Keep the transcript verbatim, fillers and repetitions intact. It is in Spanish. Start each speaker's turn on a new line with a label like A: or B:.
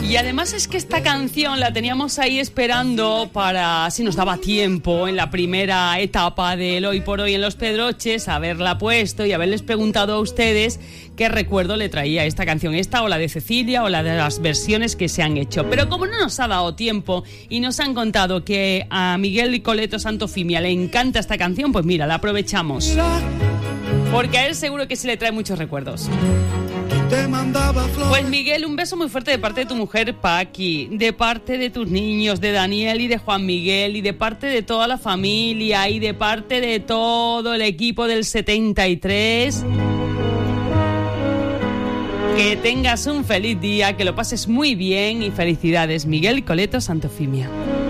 A: Y además es que esta canción la teníamos ahí esperando para, si nos daba tiempo, en la primera etapa del Hoy por Hoy en Los Pedroches, haberla puesto y haberles preguntado a ustedes qué recuerdo le traía esta canción, esta o la de Cecilia o la de las versiones que se han hecho. Pero como no nos ha dado tiempo y nos han contado que a Miguel Coleto Santofimia le encanta esta canción, pues mira, la aprovechamos. Porque a él seguro que sí le trae muchos recuerdos. Pues Miguel, un beso muy fuerte de parte de tu mujer Paqui, de parte de tus niños, de Daniel y de Juan Miguel, y de parte de toda la familia, y de parte de todo el equipo del setenta y tres. Que tengas un feliz día, que lo pases muy bien y felicidades, Miguel Coleto Santofimia.